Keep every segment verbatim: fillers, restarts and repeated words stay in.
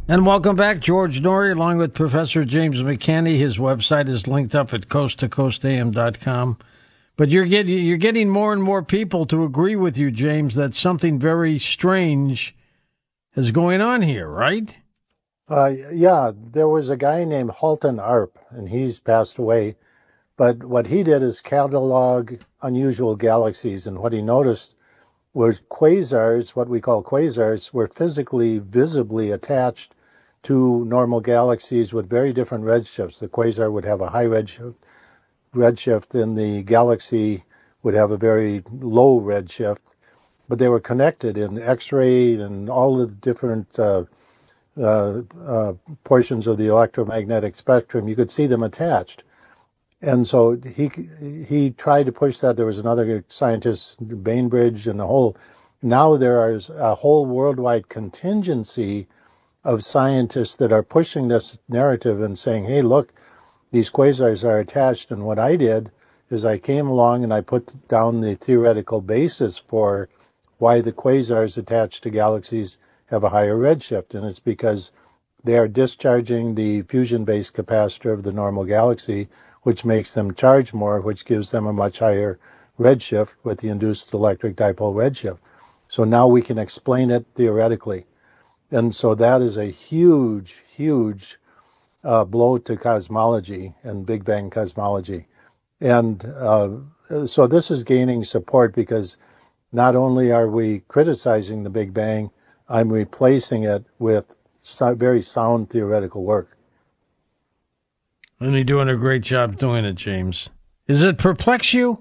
And welcome back, George Noory, along with Professor James McCanney. His website is linked up at coast to coast a m dot com. But you're getting you're getting more and more people to agree with you, James, that something very strange is going on here, right? Uh, yeah, there was a guy named Halton Arp, and he's passed away. But what he did is catalog unusual galaxies, and what he noticed was quasars, what we call quasars, were physically, visibly attached to normal galaxies with very different redshifts. The quasar would have a high redshift, redshift, and the galaxy would have a very low redshift. But they were connected in X-ray and all the different uh, uh, uh, portions of the electromagnetic spectrum. You could see them attached. And so he he tried to push that. There was another scientist, Bainbridge, and the whole. Now there is a whole worldwide contingency of scientists that are pushing this narrative and saying, hey, look, these quasars are attached. And what I did is I came along and I put down the theoretical basis for why the quasars attached to galaxies have a higher redshift. And it's because they are discharging the fusion-based capacitor of the normal galaxy, which makes them charge more, which gives them a much higher redshift with the induced electric dipole redshift. So now we can explain it theoretically. And so that is a huge, huge uh, blow to cosmology and Big Bang cosmology. And uh, so this is gaining support because not only are we criticizing the Big Bang, I'm replacing it with very sound theoretical work. And you're doing a great job doing it, James. Does it perplex you?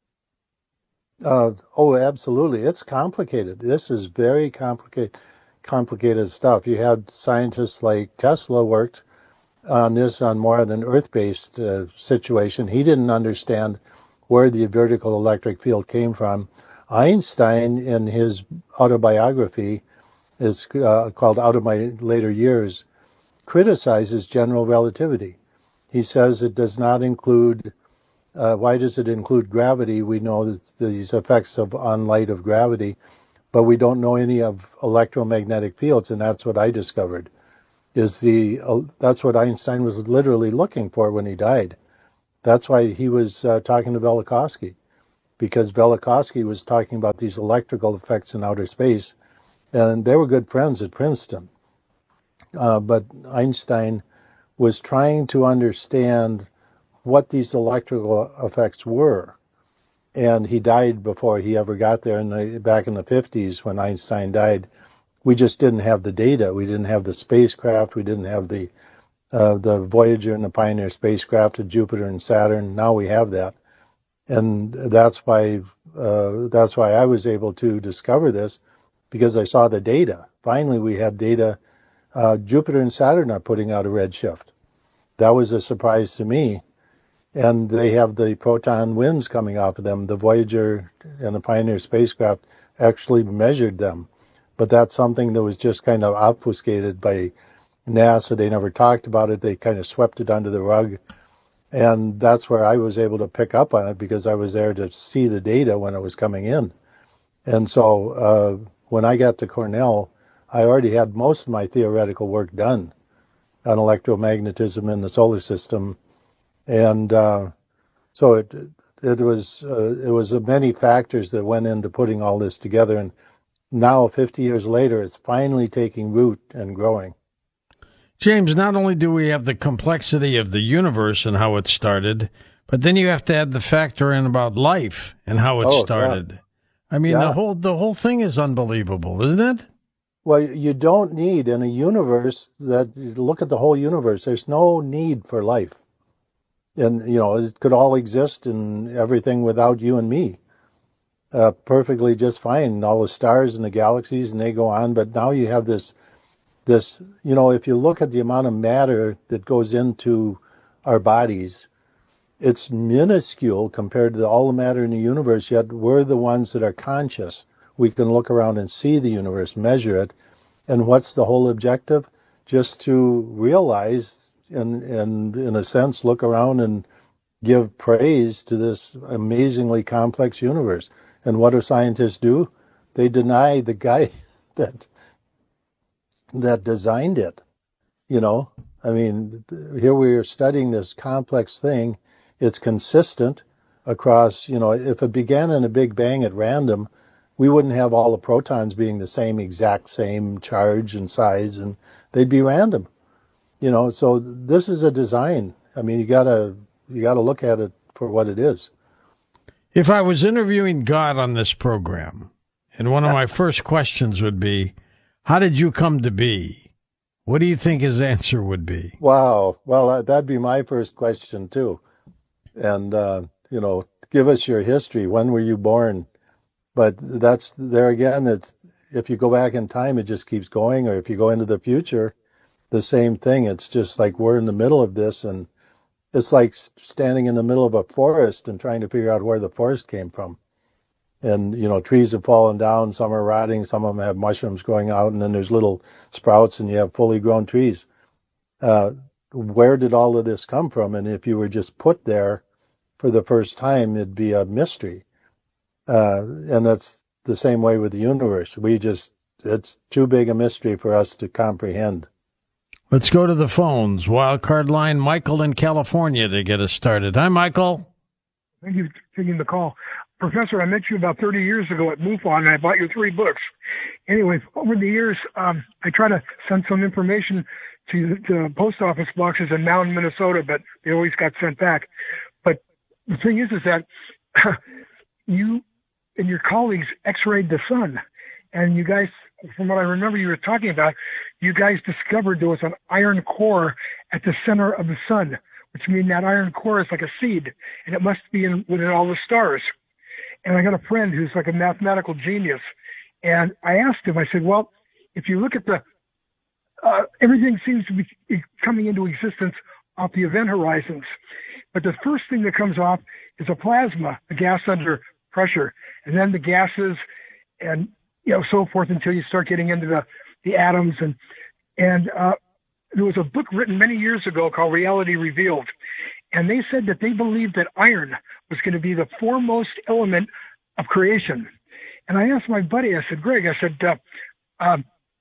Uh, oh, absolutely. It's complicated. This is very complicated. complicated stuff. You had scientists like Tesla worked on this on more than Earth-based uh, situation. He didn't understand where the vertical electric field came from. Einstein, in his autobiography, is uh, called Out of My Later Years, criticizes general relativity. He says it does not include, uh, why does it include gravity? We know that these effects of on light of gravity, but we don't know any of electromagnetic fields, and that's what I discovered. Is the uh, that's what Einstein was literally looking for when he died. That's why he was uh, talking to Velikovsky, because Velikovsky was talking about these electrical effects in outer space, and they were good friends at Princeton. Uh, but Einstein was trying to understand what these electrical effects were. And he died before he ever got there. In the, back in the fifties, when Einstein died, we just didn't have the data. We didn't have the spacecraft. We didn't have the uh, the Voyager and the Pioneer spacecraft to Jupiter and Saturn. Now we have that, and that's why uh, that's why I was able to discover this, because I saw the data. Finally, we had data. Uh, Jupiter and Saturn are putting out a redshift. That was a surprise to me. And they have the proton winds coming off of them. The Voyager and the Pioneer spacecraft actually measured them. But that's something that was just kind of obfuscated by NASA. They never talked about it. They kind of swept it under the rug. And that's where I was able to pick up on it, because I was there to see the data when it was coming in. And so uh, when I got to Cornell, I already had most of my theoretical work done on electromagnetism in the solar system. And uh, so it it was uh, it was many factors that went into putting all this together. And now, fifty years later, it's finally taking root and growing. James, not only do we have the complexity of the universe and how it started, but then you have to add the factor in about life and how it oh, started. Yeah. I mean, yeah. the whole the whole thing is unbelievable, isn't it? Well, you don't need in a universe that look at the whole universe. There's no need for life. And, you know, it could all exist in everything without you and me. Uh, perfectly just fine. All the stars and the galaxies, and they go on. But now you have this, this, you know, if you look at the amount of matter that goes into our bodies, it's minuscule compared to all the matter in the universe, yet we're the ones that are conscious. We can look around and see the universe, measure it. And what's the whole objective? Just to realize and, and in a sense, look around and give praise to this amazingly complex universe. And what do scientists do? They deny the guy that that designed it. You know, I mean, th- here we are studying this complex thing. It's consistent across, you know, if it began in a big bang at random, we wouldn't have all the protons being the same exact same charge and size, and they'd be random. You know, so this is a design. I mean, you gotta you gotta look at it for what it is. If I was interviewing God on this program, and one of my first questions would be, how did you come to be? What do you think his answer would be? Wow. Well, uh, that'd be my first question too. And uh, you know, give us your history. When were you born? But that's there again. It's if you go back in time, it just keeps going. Or if you go into the future, the same thing. It's just like we're in the middle of this, and it's like standing in the middle of a forest and trying to figure out where the forest came from. And, you know, trees have fallen down, some are rotting, some of them have mushrooms growing out, and then there's little sprouts and you have fully grown trees. Uh, where did all of this come from? And if you were just put there for the first time, it'd be a mystery. Uh, and that's the same way with the universe. We just, it's too big a mystery for us to comprehend. Let's go to the phones. Wildcard line, Michael in California to get us started. Hi, Michael. Thank you for taking the call. Professor, I met you about thirty years ago at MUFON, and I bought you three books. Anyway, over the years, um, I try to send some information to the post office boxes in Mountain, Minnesota, but they always got sent back. But the thing is, is that you and your colleagues x-rayed the sun, and you guys, from what I remember you were talking about, you guys discovered there was an iron core at the center of the sun, which means that iron core is like a seed, and it must be in, within all the stars. And I got a friend who's like a mathematical genius. And I asked him, I said, well, if you look at the, uh, everything seems to be coming into existence off the event horizons. But the first thing that comes off is a plasma, a gas under pressure, and then the gases and, you know, so forth until you start getting into the, the atoms. And, and, uh, there was a book written many years ago called Reality Revealed. And they said that they believed that iron was going to be the foremost element of creation. And I asked my buddy, I said, Greg, I said, uh, uh,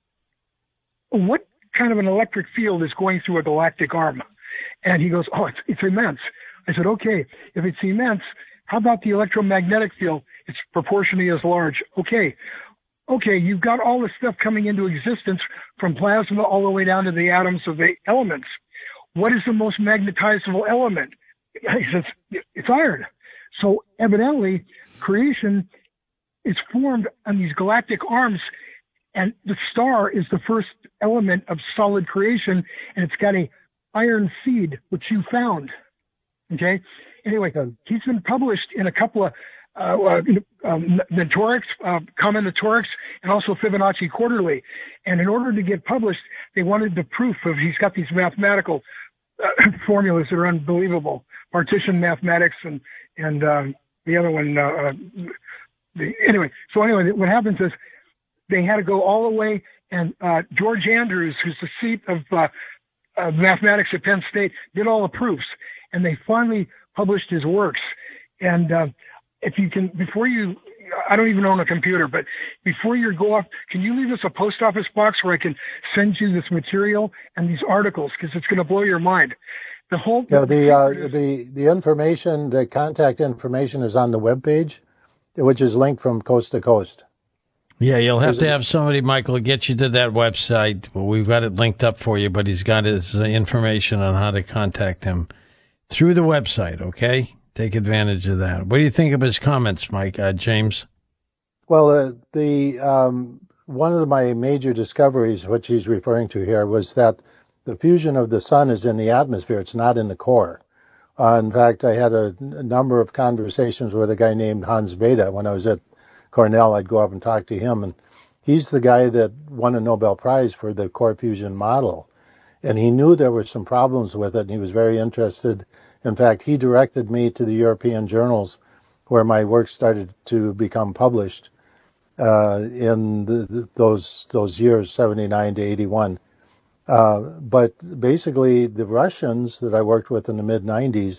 what kind of an electric field is going through a galactic arm? And he goes, oh, it's, it's immense. I said, okay, if it's immense, how about the electromagnetic field? It's proportionally as large. Okay. Okay, you've got all this stuff coming into existence from plasma all the way down to the atoms of the elements. What is the most magnetizable element? He says, it's iron. So evidently, creation is formed on these galactic arms, and the star is the first element of solid creation, and it's got a iron seed, which you found. Okay? Anyway, he's been published in a couple of uh, uh, um, Notorics, uh, Common Notorics, and also Fibonacci Quarterly. And in order to get published, they wanted the proof of, he's got these mathematical uh, formulas that are unbelievable. Partition mathematics and, and, um, the other one, uh, uh, the, anyway, so anyway, what happens is they had to go all the way, and, uh, George Andrews, who's the seat of, uh, uh, mathematics at Penn State, did all the proofs, and they finally published his works. And, uh, if you can, before you, I don't even own a computer, but before you go off, can you leave us a post office box where I can send you this material and these articles? Because it's going to blow your mind. The whole yeah, the uh, the the information, the contact information is on the webpage, which is linked from coast to coast. Yeah, you'll have to have somebody, Michael, get you to that website. Well, we've got it linked up for you, but he's got his uh, information on how to contact him through the website. Okay. Take advantage of that. What do you think of his comments, Mike, uh, James? Well, uh, the um, one of my major discoveries, which he's referring to here, was that the fusion of the sun is in the atmosphere. It's not in the core. Uh, in fact, I had a, a number of conversations with a guy named Hans Bethe. When I was at Cornell, I'd go up and talk to him, and he's the guy that won a Nobel Prize for the core fusion model. And he knew there were some problems with it, and he was very interested. In fact, he directed me to the European journals where my work started to become published uh, in the, the, those those years, seventy-nine to eighty-one. Uh, but basically, the Russians that I worked with in the mid nineties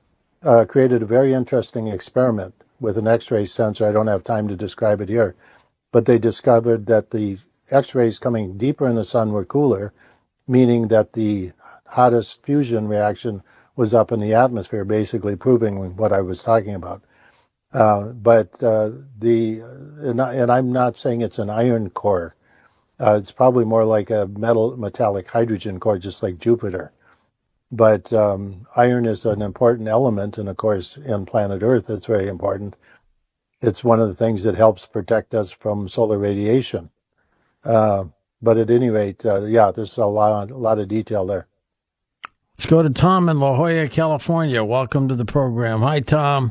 uh, created a very interesting experiment with an X-ray sensor. I don't have time to describe it here, but they discovered that the X-rays coming deeper in the sun were cooler, meaning that the hottest fusion reaction was up in the atmosphere, basically proving what I was talking about. Uh, but uh, the and, I, and I'm not saying it's an iron core. Uh, it's probably more like a metal metallic hydrogen core, just like Jupiter. But um, iron is an important element, and of course, in planet Earth, it's very important. It's one of the things that helps protect us from solar radiation. Uh, but at any rate, uh, yeah, there's a lot, a lot of detail there. Let's go to Tom in La Jolla, California. Welcome to the program. Hi, Tom.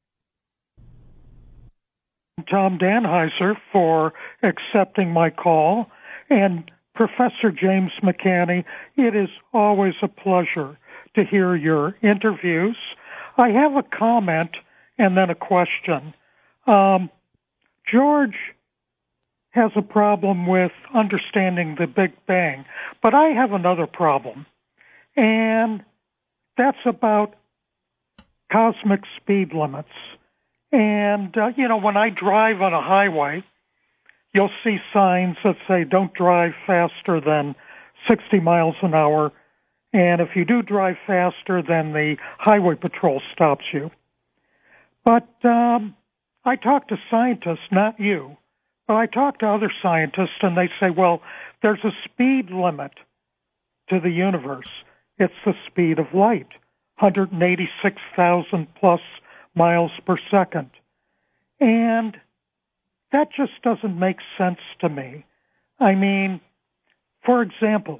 Tom Danheiser for accepting my call. And Professor James McCanney, it is always a pleasure to hear your interviews. I have a comment and then a question. Um, George has a problem with understanding the Big Bang, but I have another problem, and that's about cosmic speed limits. And, uh, you know, when I drive on a highway, you'll see signs that say don't drive faster than sixty miles an hour. And if you do drive faster, then the highway patrol stops you. But um, I talk to scientists, not you, but I talk to other scientists, and they say, well, there's a speed limit to the universe. It's the speed of light, one hundred eighty-six thousand plus miles per second. And that just doesn't make sense to me. I mean, for example,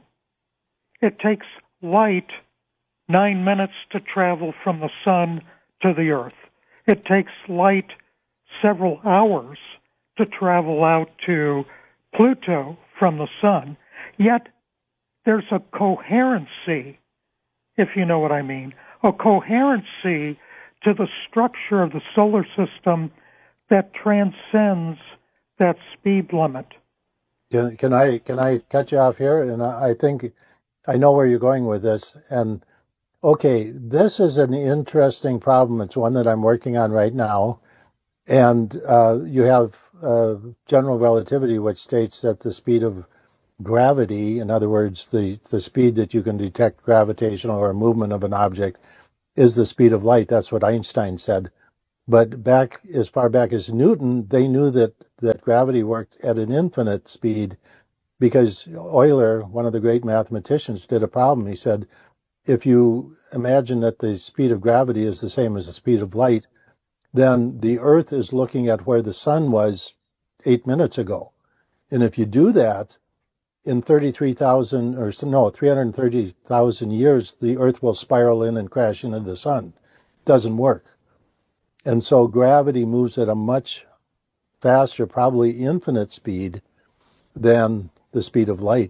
it takes light nine minutes to travel from the sun to the earth. It takes light several hours to travel out to Pluto from the sun. Yet there's a coherency, if you know what I mean, a coherency to the structure of the solar system that transcends that speed limit. Can, can I can I cut you off here? And I, I think I know where you're going with this. And okay, this is an interesting problem. It's one that I'm working on right now. And uh, you have uh, general relativity, which states that the speed of gravity, in other words, the, the speed that you can detect gravitational or movement of an object, is the speed of light. That's what Einstein said. But back as far back as Newton, they knew that, that gravity worked at an infinite speed because Euler, one of the great mathematicians, did a problem. He said, if you imagine that the speed of gravity is the same as the speed of light, then the Earth is looking at where the sun was eight minutes ago. And if you do that, in thirty-three thousand, or no, three hundred thirty thousand years, the Earth will spiral in and crash into the sun. Doesn't work. And so gravity moves at a much faster, probably infinite speed than the speed of light.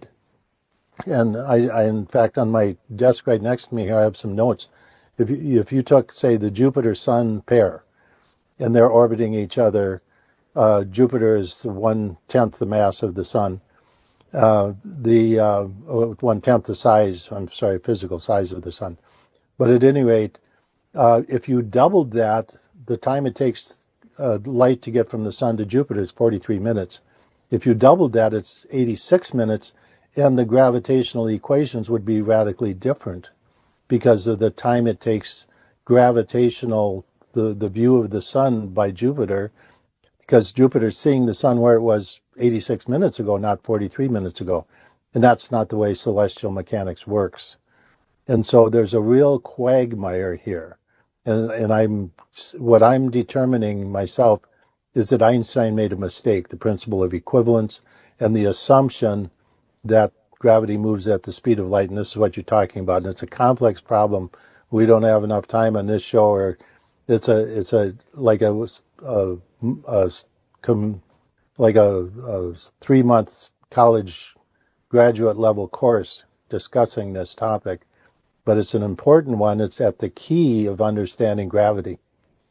And I, I, in fact, on my desk right next to me here, I have some notes. If you, if you took, say, the Jupiter-Sun pair, and they're orbiting each other, uh, Jupiter is one-tenth the mass of the Sun. Uh, the uh, one-tenth the size, I'm sorry, physical size of the Sun. But at any rate, uh, if you doubled that, the time it takes uh, light to get from the Sun to Jupiter is forty-three minutes. If you doubled that, it's eighty-six minutes, and the gravitational equations would be radically different because of the time it takes gravitational, the, the view of the Sun by Jupiter, because Jupiter's seeing the Sun where it was eighty-six minutes ago, not forty-three minutes ago. And that's not the way celestial mechanics works. And so there's a real quagmire here. And, and I'm, what I'm determining myself is that Einstein made a mistake, the principle of equivalence and the assumption that gravity moves at the speed of light. And this is what you're talking about. And it's a complex problem. We don't have enough time on this show, or it's a, it's a, like a, a, a like a, a three month college graduate level course discussing this topic. But it's an important one. It's at the key of understanding gravity,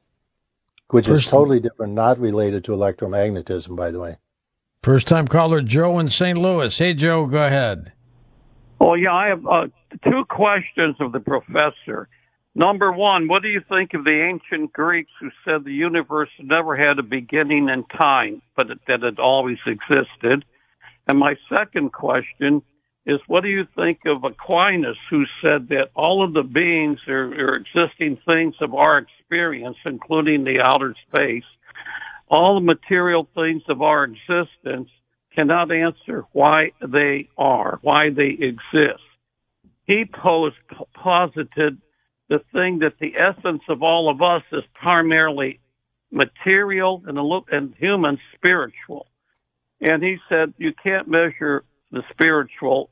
which First, is totally different, not related to electromagnetism, by the way. First time caller Joe in Saint Louis. Hey, Joe, go ahead. Oh, yeah, I have uh, two questions of the professor. Number one, what do you think of the ancient Greeks who said the universe never had a beginning in time, but that it always existed? And my second question is what do you think of Aquinas, who said that all of the beings or, or existing things of our experience, including the outer space, all the material things of our existence cannot answer why they are, why they exist. He posed, posited the thing that the essence of all of us is primarily material and, and human spiritual. And he said you can't measure the spiritual,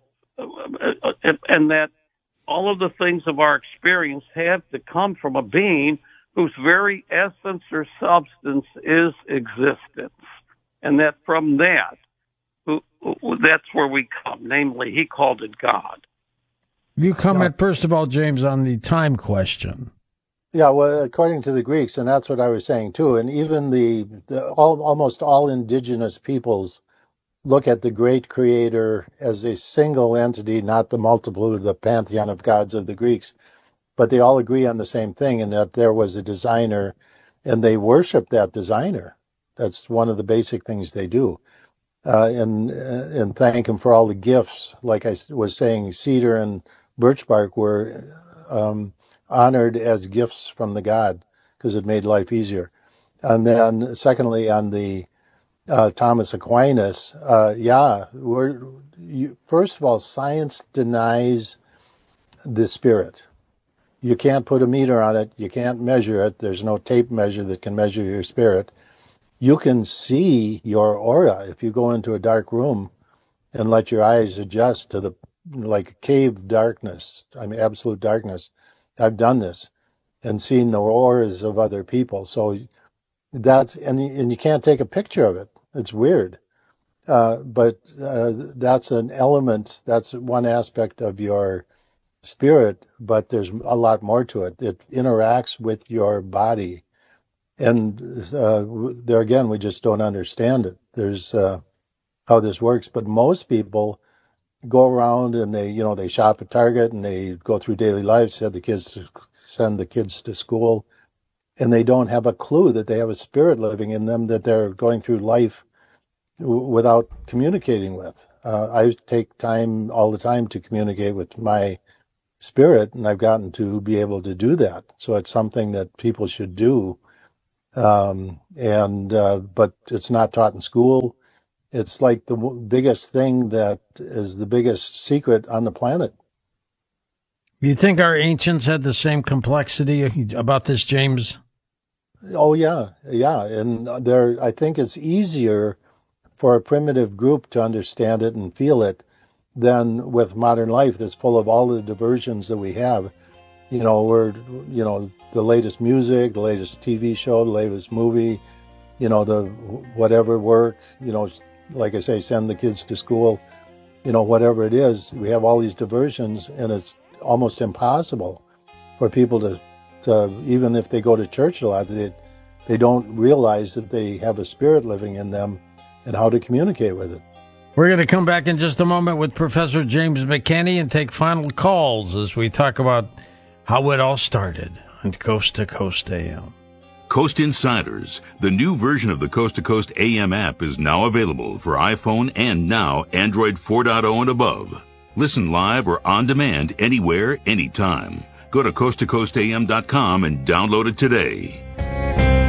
and that all of the things of our experience have to come from a being whose very essence or substance is existence. And that from that, that's where we come. Namely, he called it God. You comment, first of all, James, on the time question. Yeah, well, according to the Greeks, and that's what I was saying too, and even the, the all, almost all indigenous peoples look at the great creator as a single entity, not the multitude, the pantheon of gods of the Greeks, but they all agree on the same thing, in that there was a designer, and they worship that designer. That's one of the basic things they do. Uh, and and thank him for all the gifts. Like I was saying, cedar and birch bark were um, honored as gifts from the god because it made life easier. And then, secondly, on the uh, Thomas Aquinas, uh, yeah, we're you, first of all, science denies the spirit. You can't put a meter on it. You can't measure it. There's no tape measure that can measure your spirit. You can see your aura if you go into a dark room and let your eyes adjust to the, like, cave darkness. I mean, absolute darkness. I've done this and seen the auras of other people. So that's, and, and you can't take a picture of it. It's weird. Uh, but uh, that's an element, that's one aspect of your spirit, but there's a lot more to it. It interacts with your body. And uh, there again, we just don't understand it. There's uh, how this works. But most people go around and they, you know, they shop at Target and they go through daily life, send the kids to, send the kids to school, and they don't have a clue that they have a spirit living in them that they're going through life w- without communicating with. Uh, I take time all the time to communicate with my spirit, and I've gotten to be able to do that. So it's something that people should do. Um, and, uh, but it's not taught in school. It's like the w- biggest thing that is the biggest secret on the planet. You think our ancients had the same complexity about this, James? Oh yeah, yeah. And there, I think it's easier for a primitive group to understand it and feel it than with modern life that's full of all the diversions that we have. You know, we're, you know, the latest music, the latest T V show, the latest movie, you know, the whatever work, you know, like I say, send the kids to school, you know, whatever it is. We have all these diversions, and it's almost impossible for people to, to even if they go to church a lot, they, they don't realize that they have a spirit living in them and how to communicate with it. We're going to come back in just a moment with Professor James McCanney and take final calls as we talk about how it all started on Coast to Coast A M. Coast Insiders, the new version of the Coast to Coast A M app, is now available for iPhone and now Android four point oh and above. Listen live or on demand anywhere, anytime. Go to coast to coast a m dot com and download it today.